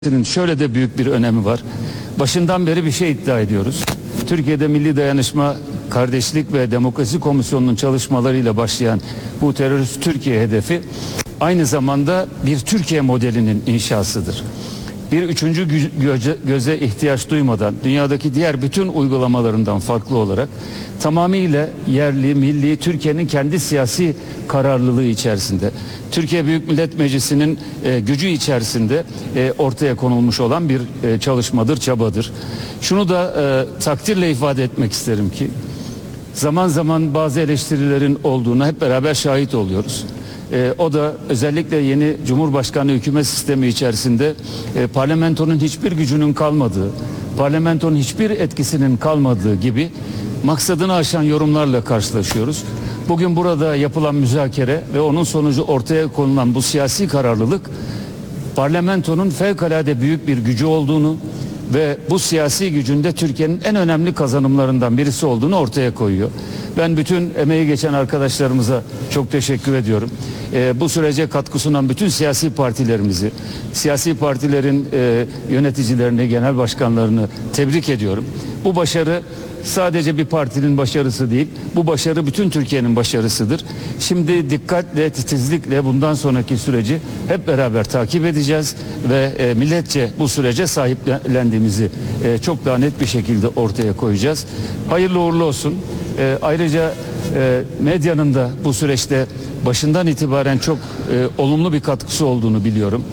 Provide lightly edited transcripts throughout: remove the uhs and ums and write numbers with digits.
Şöyle de büyük bir önemi var. Başından beri bir şey iddia ediyoruz. Türkiye'de Milli Dayanışma, Kardeşlik ve Demokrasi Komisyonu'nun çalışmalarıyla başlayan bu terörist Türkiye hedefi aynı zamanda bir Türkiye modelinin inşasıdır. Bir üçüncü göze ihtiyaç duymadan, dünyadaki diğer bütün uygulamalarından farklı olarak tamamıyla yerli, milli, Türkiye'nin kendi siyasi kararlılığı içerisinde, Türkiye Büyük Millet Meclisi'nin gücü içerisinde ortaya konulmuş olan bir çalışmadır, çabadır. Şunu da takdirle ifade etmek isterim ki, zaman zaman bazı eleştirilerin olduğuna hep beraber şahit oluyoruz. O da özellikle yeni Cumhurbaşkanı hükümet sistemi içerisinde parlamentonun hiçbir gücünün kalmadığı, parlamentonun hiçbir etkisinin kalmadığı gibi maksadını aşan yorumlarla karşılaşıyoruz. Bugün burada yapılan müzakere ve onun sonucu ortaya konulan bu siyasi kararlılık, parlamentonun fevkalade büyük bir gücü olduğunu ve bu siyasi gücünde Türkiye'nin en önemli kazanımlarından birisi olduğunu ortaya koyuyor. Ben bütün emeği geçen arkadaşlarımıza çok teşekkür ediyorum. Bu sürece katkı sunan bütün siyasi partilerimizi, siyasi partilerin yöneticilerini, genel başkanlarını tebrik ediyorum. Bu başarı sadece bir partinin başarısı değil, bu başarı bütün Türkiye'nin başarısıdır. Şimdi dikkatle, titizlikle bundan sonraki süreci hep beraber takip edeceğiz ve milletçe bu sürece sahiplendiğimizi çok daha net bir şekilde ortaya koyacağız. Hayırlı uğurlu olsun. Ayrıca medyanın da bu süreçte başından itibaren çok olumlu bir katkısı olduğunu biliyorum.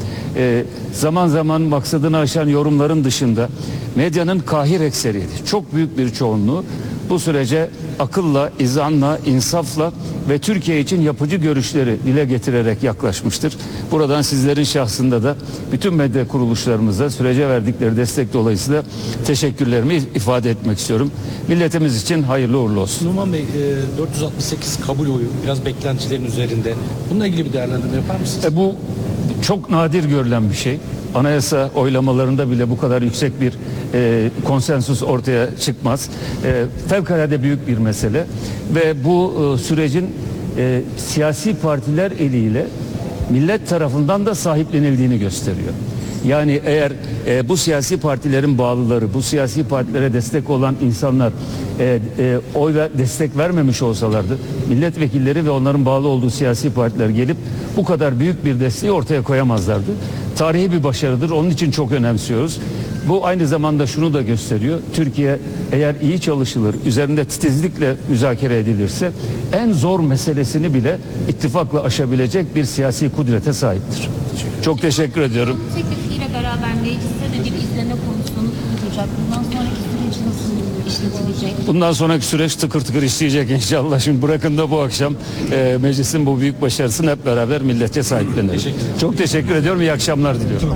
Zaman zaman maksadını aşan yorumların dışında medyanın kahir ekseriyeti, çok büyük bir çoğunluğu bu sürece akılla, izanla, insafla ve Türkiye için yapıcı görüşleri dile getirerek yaklaşmıştır. Buradan sizlerin şahsında da bütün medya kuruluşlarımıza sürece verdikleri destek dolayısıyla teşekkürlerimi ifade etmek istiyorum. Milletimiz için hayırlı uğurlu olsun. Numan Bey, 468 kabul oyu biraz beklentilerin üzerinde. Bununla ilgili bir değerlendirme yapar mısınız? Bu çok nadir görülen bir şey. Anayasa oylamalarında bile bu kadar yüksek bir konsensus ortaya çıkmaz. Fevkalade büyük bir mesele ve bu sürecin siyasi partiler eliyle millet tarafından da sahiplenildiğini gösteriyor. Yani eğer bu siyasi partilerin bağlıları, bu siyasi partilere destek olan insanlar oy ve destek vermemiş olsalardı, milletvekilleri ve onların bağlı olduğu siyasi partiler gelip bu kadar büyük bir desteği ortaya koyamazlardı. Tarihi bir başarıdır. Onun için çok önemsiyoruz. Bu aynı zamanda şunu da gösteriyor. Türkiye eğer iyi çalışılır, üzerinde titizlikle müzakere edilirse en zor meselesini bile ittifakla aşabilecek bir siyasi kudrete sahiptir. Çok teşekkür ediyorum. Teklifiyle beraber mecliste de bir izleme komisyonu kurulacak. Bundan sonraki süreç nasıl işletilecek? Bundan sonraki süreç tıkır tıkır işleyecek inşallah. Şimdi bırakın da bu akşam meclisin bu büyük başarısını hep beraber milletçe sahiplenelim. Çok teşekkür ediyorum. İyi akşamlar diliyorum.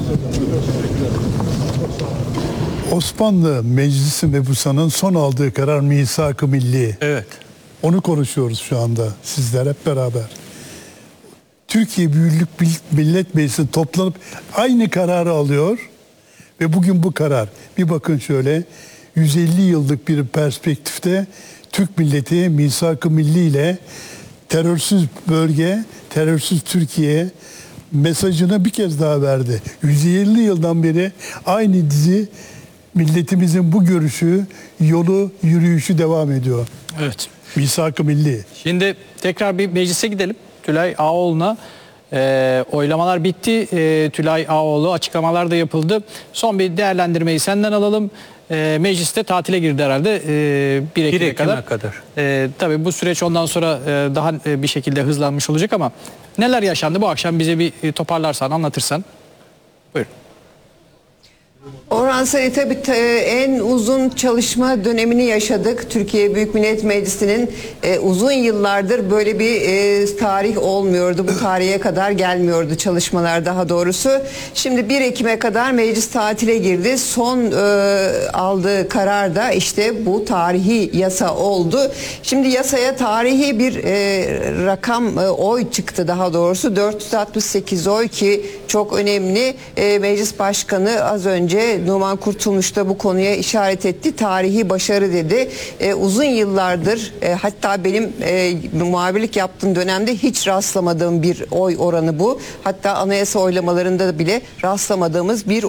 Osmanlı Meclisi Mebusan'ın son aldığı karar Misak-ı Milli. Evet. Onu konuşuyoruz şu anda sizler hep beraber. Türkiye Büyük Millet Meclisi toplanıp aynı kararı alıyor ve bugün bu karar, bir bakın şöyle, 150 yıllık bir perspektifte Türk milleti Misak-ı Milli ile terörsüz bölge, terörsüz Türkiye mesajını bir kez daha verdi. 150 yıldan beri aynı dizi, milletimizin bu görüşü, yolu, yürüyüşü devam ediyor. Evet. Misak-ı Milli. Şimdi tekrar bir meclise gidelim. Tülay Ağoğlu'na oylamalar bitti. Tülay Ağoğlu açıklamalar da yapıldı. Son bir değerlendirmeyi senden alalım. Mecliste tatile girdi herhalde 1 Ekim'e kadar. Tabii bu süreç ondan sonra daha bir şekilde hızlanmış olacak ama neler yaşandı bu akşam bize bir toparlarsan, anlatırsan. Buyurun. Orhan Sayı, tabii en uzun çalışma dönemini yaşadık. Türkiye Büyük Millet Meclisi'nin uzun yıllardır böyle bir tarih olmuyordu. Bu tarihe kadar gelmiyordu çalışmalar daha doğrusu. Şimdi 1 Ekim'e kadar meclis tatile girdi. Son aldığı karar da işte bu tarihi yasa oldu. Şimdi yasaya tarihi bir rakam, oy çıktı daha doğrusu. 468 oy ki çok önemli. Meclis Başkanı az önce Numan Kurtulmuş da bu konuya işaret etti. Tarihi başarı dedi. Uzun yıllardır hatta benim muhabirlik yaptığım dönemde hiç rastlamadığım bir oy oranı bu. Hatta anayasa oylamalarında bile rastlamadığımız bir